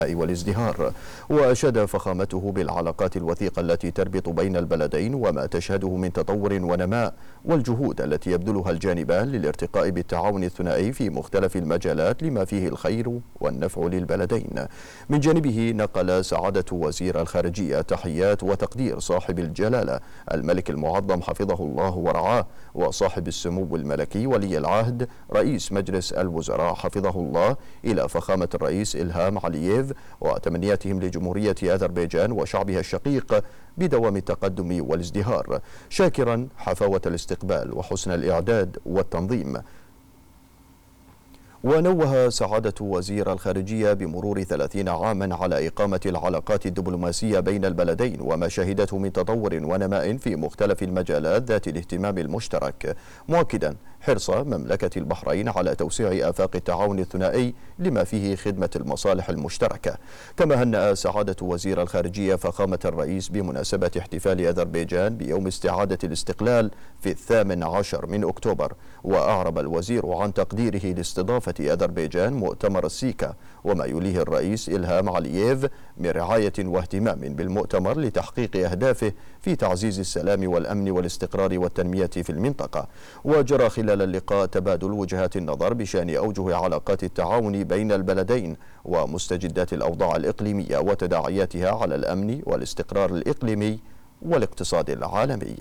والازدهار. وأشاد فخامته بالعلاقات الوثيقة التي تربط بين البلدين وما تشهده من تطور ونماء، والجهود التي يبذلها الجانبان للارتقاء بالتعاون الثنائي في مختلف المجالات لما فيه الخير والنفع للبلدين. من جانبه نقل سعادة وزير الخارجية تحيات وتقدير صاحب الجلالة الملك المعظم حفظه الله ورعاه، وصاحب السمو الملكي ولي العهد رئيس مجلس الوزراء حفظه الله إلى فخامة الرئيس إلهام علييف، وتمنياتهم لجمهورية أذربيجان وشعبها الشقيق بدوام التقدم والازدهار، شاكرا حفاوة الاستقبال وحسن الإعداد والتنظيم. ونوه سعادة وزير الخارجية بمرور 30 عاما على إقامة العلاقات الدبلوماسية بين البلدين وما شهدته من تطور ونماء في مختلف المجالات ذات الاهتمام المشترك، مؤكدا حرص مملكة البحرين على توسيع آفاق التعاون الثنائي لما فيه خدمة المصالح المشتركة. كما هنأ سعادة وزير الخارجية فخامة الرئيس بمناسبة احتفال أذربيجان بيوم استعادة الاستقلال في 18 من أكتوبر، وأعرب الوزير عن تقديره لاستضافة أذربيجان مؤتمر السيكا وما يليه الرئيس إلهام علييف من رعاية واهتمام بالمؤتمر لتحقيق أهدافه في تعزيز السلام والأمن والاستقرار والتنمية في المنطقة. وجرى خلال اللقاء تبادل وجهات النظر بشأن أوجه علاقات التعاون بين البلدين ومستجدات الأوضاع الإقليمية وتداعياتها على الأمن والاستقرار الإقليمي والاقتصاد العالمي.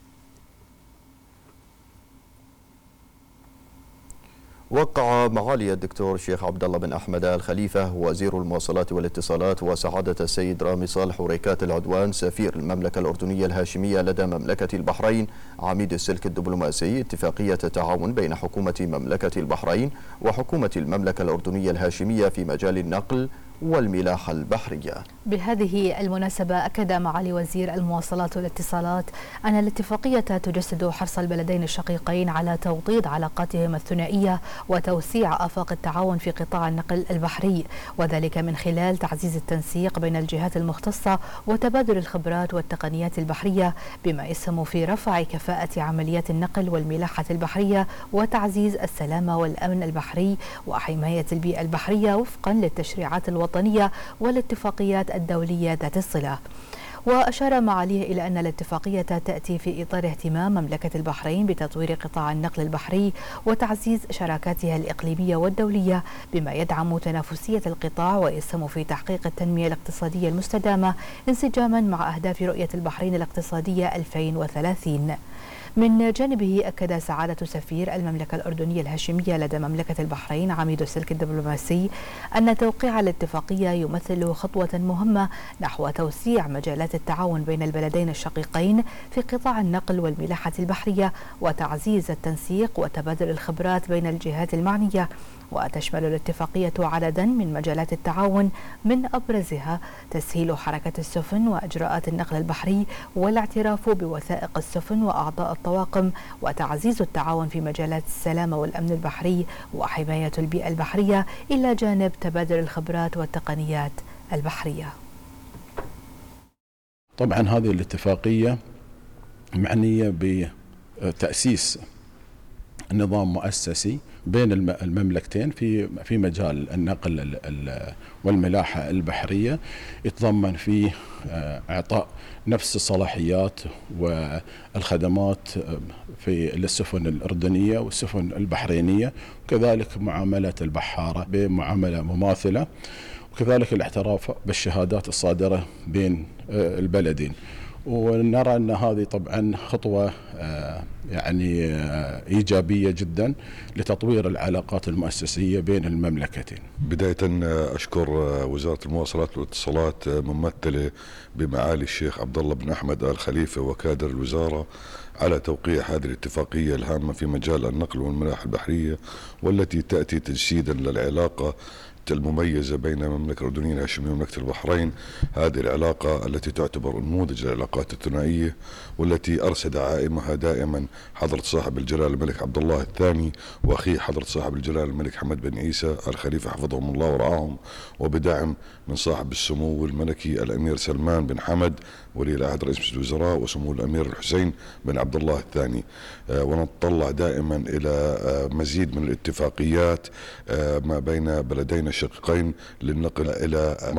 وقع معالي الدكتور شيخ عبد الله بن أحمد الخليفة وزير المواصلات والاتصالات وسعادة السيد رامي صالح وريكات العدوان سفير المملكة الأردنية الهاشمية لدى مملكة البحرين عميد السلك الدبلوماسي اتفاقية تعاون بين حكومة مملكة البحرين وحكومة المملكة الأردنية الهاشمية في مجال النقل والملاحة البحرية. بهذه المناسبة أكد معالي وزير المواصلات والاتصالات أن الاتفاقية تجسد حرص البلدين الشقيقين على توطيد علاقاتهم الثنائية وتوسيع آفاق التعاون في قطاع النقل البحري، وذلك من خلال تعزيز التنسيق بين الجهات المختصة وتبادل الخبرات والتقنيات البحرية بما يسهم في رفع كفاءة عمليات النقل والملاحة البحرية وتعزيز السلامة والأمن البحري وحماية البيئة البحرية وفقا للتشريعات الوطنية والاتفاقيات الدولية ذات الصلة. وأشار معاليه إلى أن الاتفاقية تأتي في إطار اهتمام مملكة البحرين بتطوير قطاع النقل البحري وتعزيز شراكاتها الإقليمية والدولية بما يدعم تنافسية القطاع ويسهم في تحقيق التنمية الاقتصادية المستدامة انسجاما مع أهداف رؤية البحرين الاقتصادية 2030. من جانبه أكد سعادة سفير المملكة الأردنية الهاشمية لدى مملكة البحرين عميد السلك الدبلوماسي أن توقيع الاتفاقية يمثل خطوة مهمة نحو توسيع مجالات التعاون بين البلدين الشقيقين في قطاع النقل والملاحة البحرية وتعزيز التنسيق وتبادل الخبرات بين الجهات المعنية. وتشمل الاتفاقية عددا من مجالات التعاون من أبرزها تسهيل حركة السفن وإجراءات النقل البحري والاعتراف بوثائق السفن وأعضاء الطواقم وتعزيز التعاون في مجالات السلامة والأمن البحري وحماية البيئة البحرية إلى جانب تبادل الخبرات والتقنيات البحرية. طبعا هذه الاتفاقية معنية بتأسيس نظام مؤسسي بين المملكتين في مجال النقل والملاحة البحرية، يتضمن فيه إعطاء نفس الصلاحيات والخدمات للسفن الأردنية والسفن البحرينية، وكذلك معاملة البحارة بمعاملة مماثلة، وكذلك الاعتراف بالشهادات الصادرة بين البلدين. ونرى أن هذه طبعا خطوة يعني إيجابية جدا لتطوير العلاقات المؤسسية بين المملكتين. بداية أشكر وزارة المواصلات والاتصالات ممثلة بمعالي الشيخ عبد الله بن أحمد الخليفة وكادر الوزارة على توقيع هذه الاتفاقية الهامة في مجال النقل والملاحة البحرية، والتي تأتي تجسيدا للعلاقة المميزة بين المملكة الأردنية الهاشمية ومملكة البحرين. هذه العلاقة التي تعتبر نموذج العلاقات الثنائية، والتي أرسد عائمها دائما حضرة صاحب الجلالة الملك عبد الله الثاني وأخيه حضرة صاحب الجلالة الملك حمد بن عيسى الخليفة حفظهم الله ورعاهم، وبدعم من صاحب السمو الملكي الأمير سلمان بن حمد ولي العهد رئيس مجلس الوزراء وسمو الأمير الحسين بن عبد الله الثاني. ونتطلع دائما إلى مزيد من الاتفاقيات ما بين بلدينا الشقيقين للنقل إلى